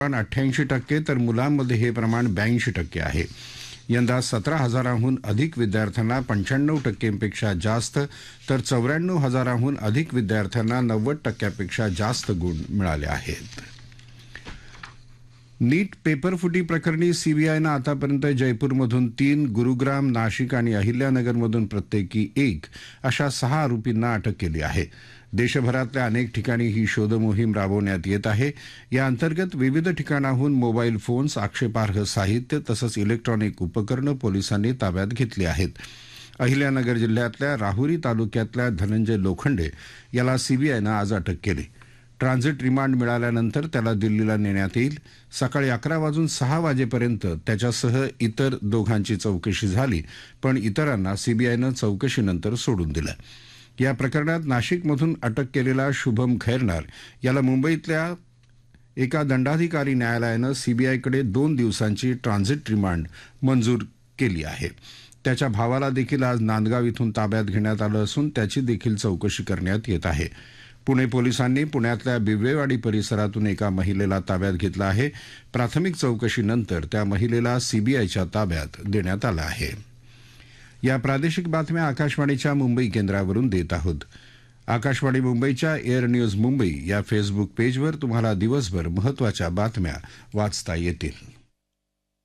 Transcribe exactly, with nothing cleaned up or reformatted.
अठ्ठ्याऐंशी टक्के तर मुलांमध्ये हे प्रमाण ब्याऐंशी टक्के आहे. यंदा सतरा हजारांहून अधिक विद्यार्थ्यांना पंच्याण्णव टक्केपेक्षा जास्त तर चौऱ्याण्णव हजारांहून अधिक विद्यार्थ्यांना नव्वद टक्क्यापेक्षा जास्त गुण मिळाले आहेत. नीट पेपरफुटी प्रकरणी सीबीआयनं आतापर्यंत जयपूरमधून तीन, गुरुग्राम, नाशिक आणि अहिल्यानगरमधून प्रत्येकी एक अशा सहा आरोपींना अटक केली आहे. देशभरातल्या अनेक ठिकाणी ही शोधमोहीम राबवण्यात येत आहे. या अंतर्गत विविध ठिकाणाहून मोबाईल फोन्स, आक्षेपार्ह साहित्य तसंच इलेक्ट्रॉनिक उपकरणं पोलिसांनी ताब्यात घेतली आहेत. अहिल्यानगर जिल्ह्यातल्या राहुरी तालुक्यातल्या धनंजय लोखंडे याला सीबीआयनं आज अटक केली. ट्रान्झिट रिमांड मिळाल्यानंतर त्याला दिल्लीला नेण्यात येईल. सकाळी अकरा वाजून सहा वाजेपर्यंत त्याच्यासह इतर दोघांची चौकशी झाली, पण इतरांना सीबीआयनं चौकशीनंतर सोडून दिलं. या प्रकरणात नाशिकमधून अटक केलेला शुभम खैरनार याला मुंबईतल्या एका दंडाधिकारी न्यायालयानं सीबीआयकडे दोन दिवसांची ट्रान्झिट रिमांड मंजूर केली आहे. त्याच्या भावाला देखील आज नांदगाव इथून ताब्यात घेण्यात आलं असून त्याची देखील चौकशी करण्यात येत आहे. पुणे पोलिसांनी पुण्यातल्या बिबवेवाडी परिसरातून एका महिलेला ताब्यात घेतलं आहे. प्राथमिक चौकशीनंतर त्या महिलेला सीबीआयच्या ताब्यात देण्यात आलं आहे. या प्रादेशिक बातम्या आकाशवाणीच्या मुंबई केंद्रावरून देत आहोत. आकाशवाणी मुंबईच्या एअर न्यूज मुंबई या फेसबुक पेजवर तुम्हाला दिवसभर महत्त्वाच्या बातम्या वाचता येतील.